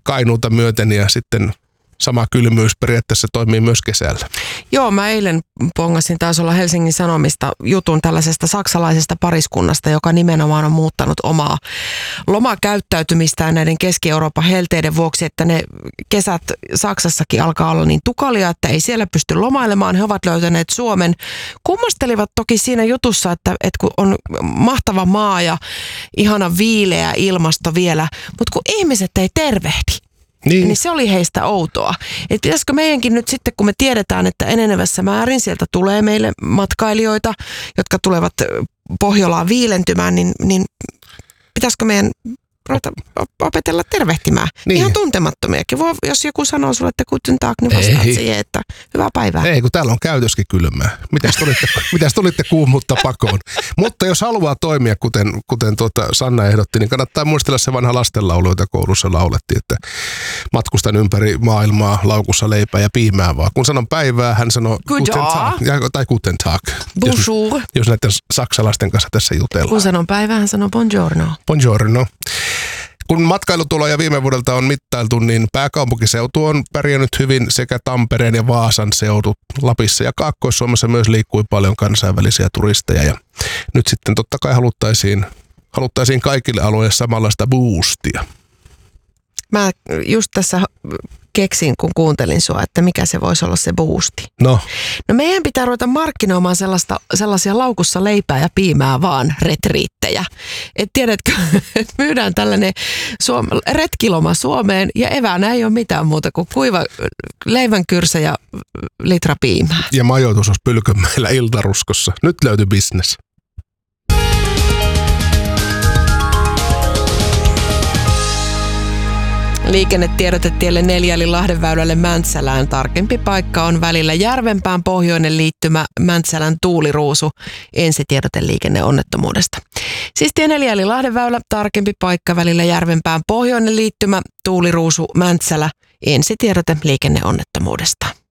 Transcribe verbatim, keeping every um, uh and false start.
Kainuuta myöten ja sitten sama kylmyys periaatteessa toimii myös kesällä. Joo, mä eilen pongasin, taisi olla Helsingin Sanomista jutun tällaisesta saksalaisesta pariskunnasta, joka nimenomaan on muuttanut omaa lomakäyttäytymistään näiden Keski-Euroopan helteiden vuoksi, että ne kesät Saksassakin alkaa olla niin tukalia, että ei siellä pysty lomailemaan. He ovat löytäneet Suomen. Kummastelivat toki siinä jutussa, että, että kun on mahtava maa ja ihana viileä ilmasto vielä, mutta kun ihmiset ei tervehdi. Niin. niin se oli heistä outoa. Et pitäisikö meidänkin nyt sitten, kun me tiedetään, että enenevässä määrin sieltä tulee meille matkailijoita, jotka tulevat Pohjolaan viilentymään, niin, niin pitäisikö meidän ruveta opetella tervehtimään? Niin. Ihan tuntemattomiakin. Voi, jos joku sanoo sulle, että guten tag, niin vastaat siihen, että hyvää päivää. Ei, kun täällä on käytöskin kylmää. Mitäs tulitte, mitäs tulitte kuumutta pakoon? Mutta jos haluaa toimia, kuten, kuten tuota Sanna ehdotti, niin kannattaa muistella se vanha lastenlaulu, jota koulussa laulettiin, että matkustan ympäri maailmaa laukussa leipää ja piimää vaan. Kun sanon päivää, hän sanoo guten tag, tai guten tag. Bonjour. Jos, jos näiden saksalaisten kanssa tässä jutellaan. Kun sanon päivää, hän sanoo buongiorno. Buongiorno. Kun matkailutuloja viime vuodelta on mittailtu, niin pääkaupunkiseutu on pärjännyt hyvin sekä Tampereen ja Vaasan seudut. Lapissa ja Kaakkois-Suomessa myös liikkui paljon kansainvälisiä turisteja. Ja nyt sitten totta kai haluttaisiin, haluttaisiin kaikille alueille samanlaista boostia. Mä just tässä keksin, kun kuuntelin sua, että mikä se voisi olla se boosti. No? No meidän pitää ruveta markkinoimaan sellaista, sellaisia laukussa leipää ja piimää vaan retriittejä. Et tiedätkö, että myydään tällainen Suom- retkiloma Suomeen ja eväänä ei ole mitään muuta kuin kuiva leivänkyrsä ja litra piimää. Ja majoitus olisi Pylkönmäellä Iltaruskossa. Nyt löytyi business. Liikennetiedote tielle neljä eli Lahdenväylälle Mäntsälään. Tarkempi paikka on välillä Järvenpään pohjoinen liittymä Mäntsälän Tuuliruusu. Ensitiedote liikenneonnettomuudesta. Siis tie neljä eli Lahdenväylä. Tarkempi paikka välillä Järvenpään pohjoinen liittymä Tuuliruusu Mäntsälä. Ensitiedote liikenneonnettomuudesta.